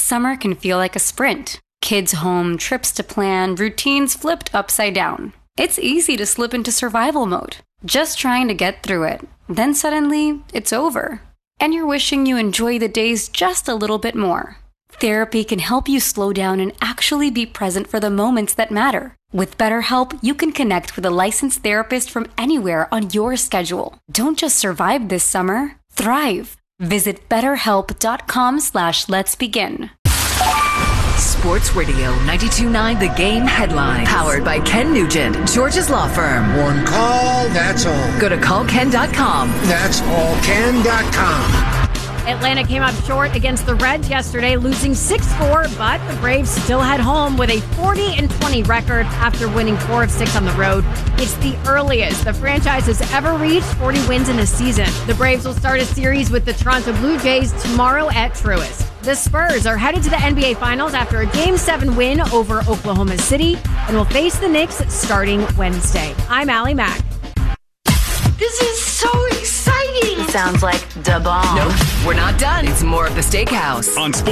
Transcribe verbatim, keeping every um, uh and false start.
summer can feel like a sprint. Kids home, trips to plan, routines flipped upside down. It's easy to slip into survival mode, just trying to get through it. Then suddenly, it's over. And you're wishing you enjoy the days just a little bit more. Therapy can help you slow down and actually be present for the moments that matter. With BetterHelp, you can connect with a licensed therapist from anywhere on your schedule. Don't just survive this summer, thrive. Visit betterhelp.com slash let's begin. Sports Radio ninety-two point nine The Game headlines. Powered by Ken Nugent, George's law firm. One call, that's all. Go to call ken dot com. That's all ken dot com. Atlanta came up short against the Reds yesterday, losing six four, but the Braves still head home with a forty and twenty record after winning four of six on the road. It's the earliest the franchise has ever reached forty wins in a season. The Braves will start a series with the Toronto Blue Jays tomorrow at Truist. The Spurs are headed to the N B A Finals after a Game seven win over Oklahoma City and will face the Knicks starting Wednesday. I'm Allie Mack. This is so exciting! Sounds like da bomb. Nope, we're not done. It's more of the Steakhouse. On Sports